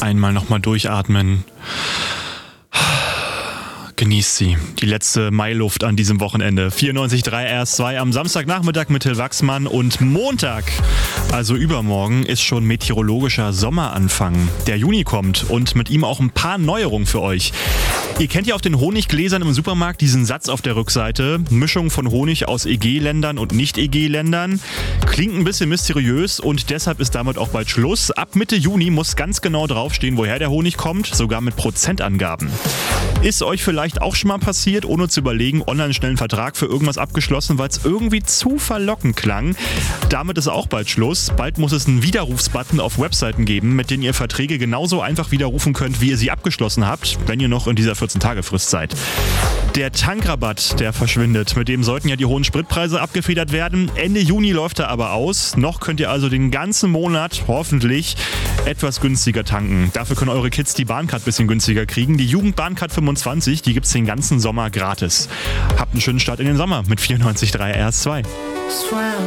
Einmal nochmal durchatmen. Genießt sie. Die letzte Mailuft an diesem Wochenende. 94.3 RS2 am Samstagnachmittag mit Till Wachsmann und Montag, also übermorgen, ist schon meteorologischer Sommeranfang. Der Juni kommt und mit ihm auch ein paar Neuerungen für euch. Ihr kennt ja auf den Honiggläsern im Supermarkt diesen Satz auf der Rückseite. Mischung von Honig aus EG-Ländern und Nicht-EG-Ländern. Klingt ein bisschen mysteriös und deshalb ist damit auch bald Schluss. Ab Mitte Juni muss ganz genau draufstehen, woher der Honig kommt, sogar mit Prozentangaben. Ist euch vielleicht auch schon mal passiert, ohne zu überlegen, online schnell einen Vertrag für irgendwas abgeschlossen, weil es irgendwie zu verlockend klang? Damit ist auch bald Schluss. Bald muss es einen Widerrufsbutton auf Webseiten geben, mit denen ihr Verträge genauso einfach widerrufen könnt, wie ihr sie abgeschlossen habt, wenn ihr noch in dieser 14-Tage-Frist seid. Der Tankrabatt, der verschwindet. Mit dem sollten ja die hohen Spritpreise abgefedert werden. Ende Juni läuft er aber aus. Noch könnt ihr also den ganzen Monat hoffentlich etwas günstiger tanken. Dafür können eure Kids die Bahncard ein bisschen günstiger kriegen. Die Jugendbahncard 25, die gibt's den ganzen Sommer gratis. Habt einen schönen Start in den Sommer mit 94.3 RS2.